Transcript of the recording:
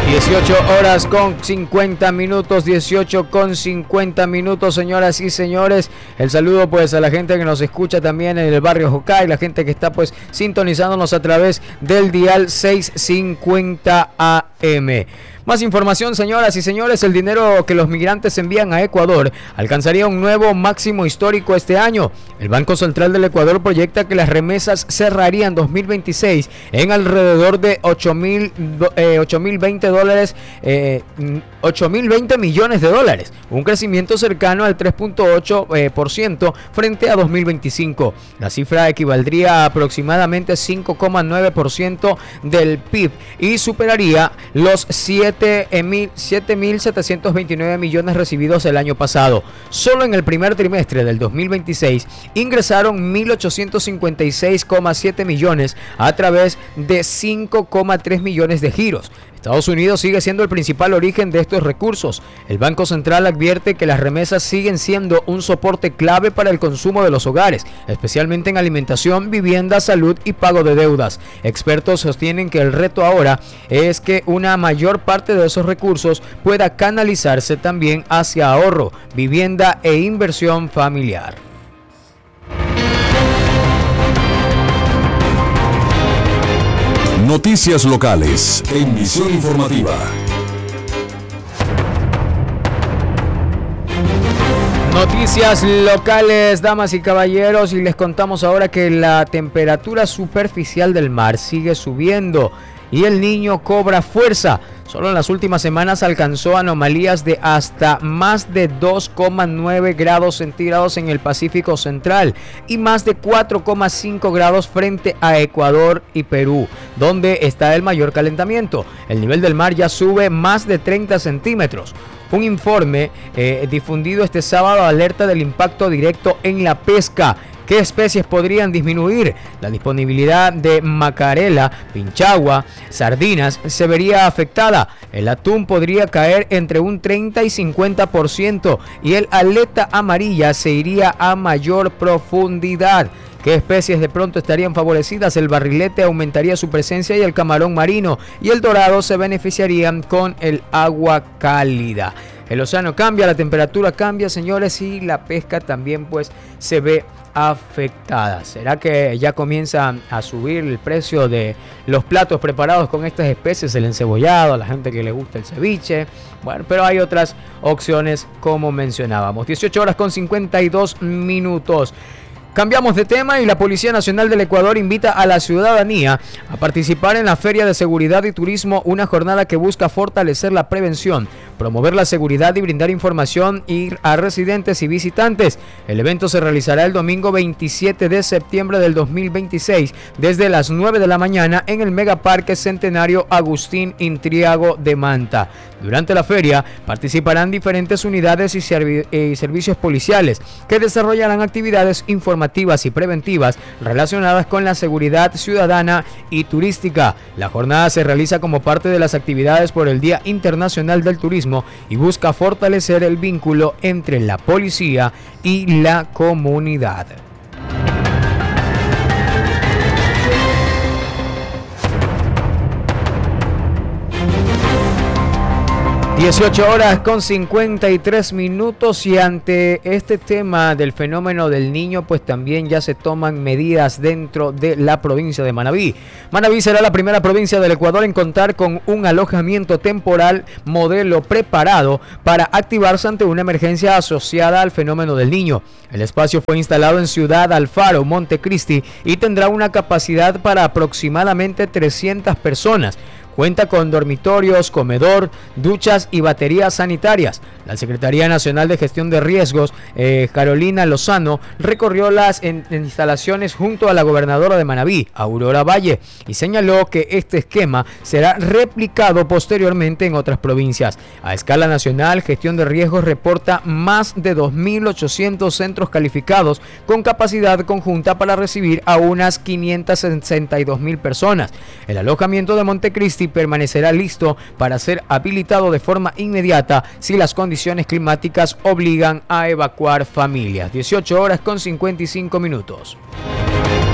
18 horas con 50 minutos, 18 con 50 minutos, señoras y señores. El saludo pues a la gente que nos escucha también en el barrio Jocay, la gente que está pues sintonizándonos a través del dial 650 AM. Más información, señoras y señores. El dinero que los migrantes envían a Ecuador alcanzaría un nuevo máximo histórico este año. El Banco Central del Ecuador proyecta que las remesas cerrarían 2026 en alrededor de 8.020 millones de dólares, un crecimiento cercano al 3.8% frente a 2025. La cifra equivaldría a aproximadamente 5,9% del PIB y superaría los 7.729 millones recibidos el año pasado. Solo en el primer trimestre del 2026 ingresaron 1.856,7 millones a través de 5,3 millones de giros. Estados Unidos sigue siendo el principal origen de estos recursos. El Banco Central advierte que las remesas siguen siendo un soporte clave para el consumo de los hogares, especialmente en alimentación, vivienda, salud y pago de deudas. Expertos sostienen que el reto ahora es que una mayor parte de esos recursos pueda canalizarse también hacia ahorro, vivienda e inversión familiar. Noticias locales en Visión Informativa. Noticias locales, damas y caballeros, y les contamos ahora que la temperatura superficial del mar sigue subiendo y el Niño cobra fuerza. Solo en las últimas semanas alcanzó anomalías de hasta más de 2,9 grados centígrados en el Pacífico Central y más de 4,5 grados frente a Ecuador y Perú, donde está el mayor calentamiento. El nivel del mar ya sube más de 30 centímetros. Un informe difundido este sábado alerta del impacto directo en la pesca. ¿Qué especies podrían disminuir? La disponibilidad de macarela, pinchagua, sardinas se vería afectada. El atún podría caer entre un 30 y 50% y el aleta amarilla se iría a mayor profundidad. ¿Qué especies de pronto estarían favorecidas? El barrilete aumentaría su presencia y el camarón marino y el dorado se beneficiarían con el agua cálida. El océano cambia, la temperatura cambia, señores, y la pesca también pues se ve afectada. ¿Será que ya comienza a subir el precio de los platos preparados con estas especies? El encebollado, a la gente que le gusta el ceviche. Bueno, pero hay otras opciones como mencionábamos. 18 horas con 52 minutos. Cambiamos de tema y la Policía Nacional del Ecuador invita a la ciudadanía a participar en la Feria de Seguridad y Turismo, una jornada que busca fortalecer la prevención, promover la seguridad y brindar información a residentes y visitantes. El evento se realizará el domingo 27 de septiembre del 2026 desde las 9 de la mañana en el Megaparque Centenario Agustín Intriago de Manta. Durante la feria participarán diferentes unidades y servicios policiales que desarrollarán actividades informativas y preventivas relacionadas con la seguridad ciudadana y turística. La jornada se realiza como parte de las actividades por el Día Internacional del Turismo y busca fortalecer el vínculo entre la policía y la comunidad. 18 horas con 53 minutos y ante este tema del fenómeno del Niño, pues también ya se toman medidas dentro de la provincia de Manabí. Manabí será la primera provincia del Ecuador en contar con un alojamiento temporal modelo preparado para activarse ante una emergencia asociada al fenómeno del Niño. El espacio fue instalado en Ciudad Alfaro, Montecristi, y tendrá una capacidad para aproximadamente 300 personas. Cuenta con dormitorios, comedor, duchas y baterías sanitarias. La Secretaría Nacional de Gestión de Riesgos, Carolina Lozano, recorrió las instalaciones junto a la gobernadora de Manabí, Aurora Valle, y señaló que este esquema será replicado posteriormente en otras provincias. A escala nacional, Gestión de Riesgos reporta más de 2.800 centros calificados con capacidad conjunta para recibir a unas 562.000 personas. El alojamiento de Montecristi permanecerá listo para ser habilitado de forma inmediata si las condiciones climáticas obligan a evacuar familias. 18 horas con 55 minutos.